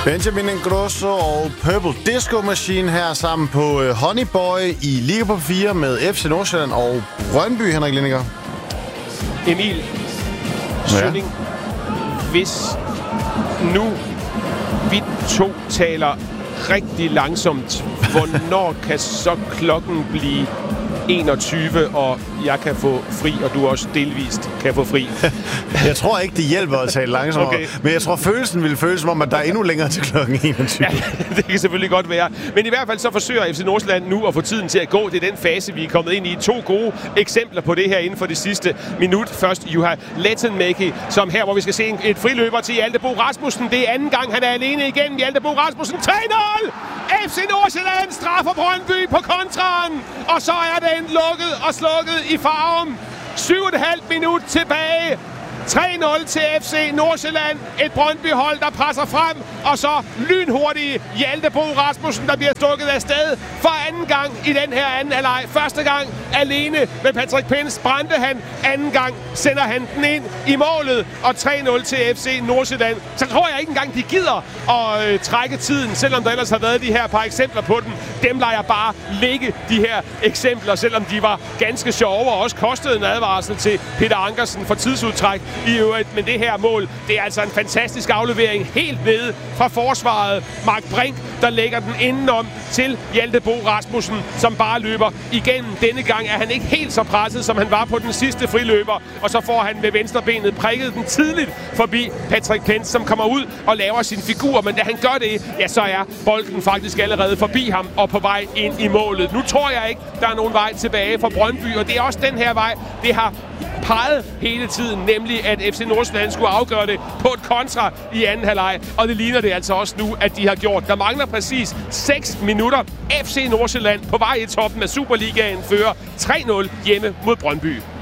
Benjamin Ingrosso og Purple Disco Machine her sammen på Honey Boy i Liga på 4 med FC Nordsjælland og Brøndby, Henrik Lindinger. Emil Sønning, hvis nu vi to taler rigtig langsomt, hvornår kan så klokken blive 21, og jeg kan få fri, og du også delvist kan få fri? Jeg tror ikke, det hjælper at tale langsomt, okay. Men jeg tror, følelsen vil føles som om, at der er endnu længere til klokken 21. Ja, det kan selvfølgelig godt være. Men i hvert fald så forsøger FC Nordsjælland nu at få tiden til at gå. Det er den fase, vi er kommet ind i. 2 gode eksempler på det her inden for det sidste minut. Først Juha Lehteenmäki, som her, hvor vi skal se et friløber til Hjalte Bo Rasmussen. Det er anden gang, han er alene igen. Hjalte Bo Rasmussen, 3-0! FC Nordsjælland straffer Brøndby på kontraen. Og så er den lukket og slukket i farven. 7,5 minut tilbage. 3-0 til FC Nordsjælland. Et Brøndby-hold, der presser frem. Og så lynhurtige Hjalte Bo Rasmussen, der bliver stukket af sted for anden gang i den her anden halvleg. Første gang alene med Patrick Pins brændte han. Anden gang sender han den ind i målet. Og 3-0 til FC Nordsjælland. Så tror jeg ikke engang, de gider at trække tiden, selvom der ellers har været de her par eksempler på den. Dem lader jeg bare ligge, de her eksempler, selvom de var ganske sjove og også kostede en advarsel til Peter Ankersen for tidsudtræk i øvrigt. Men det her mål, det er altså en fantastisk aflevering helt nede fra forsvaret. Mark Brink, der lægger den indenom til Hjalte Bo Rasmussen, som bare løber igennem. Denne gang er han ikke helt så presset, som han var på den sidste friløber. Og så får han med venstrebenet prikket den tidligt forbi Patrick Pence, som kommer ud og laver sin figur. Men da han gør det, ja, så er bolden faktisk allerede forbi ham og på vej ind i målet. Nu tror jeg ikke, der er nogen vej tilbage for Brøndby, og det er også den her vej, det har peget hele tiden, nemlig at FC Nordsjælland skulle afgøre det på et kontra i anden halvleg, og det ligner det altså også nu, at de har gjort. Der mangler præcis 6 minutter. FC Nordsjælland på vej i toppen af Superligaen fører 3-0 hjemme mod Brøndby.